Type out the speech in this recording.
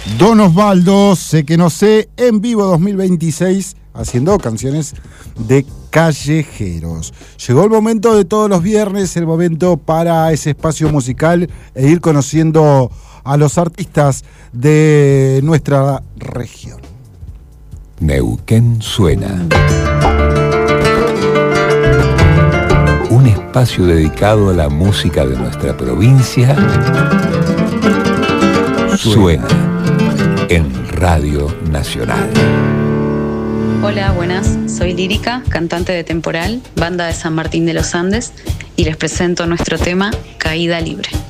Don Osvaldo, sé que no sé, en vivo 2026, haciendo canciones de callejeros. Llegó el momento de todos los viernes, el momento para ese espacio musical e ir conociendo a los artistas de nuestra región. Neuquén suena. Un espacio dedicado a la música de nuestra provincia. Suena en Radio Nacional. Hola, buenas. Soy Lírica, cantante de Temporal, banda de San Martín de los Andes, y les presento nuestro tema Caída Libre.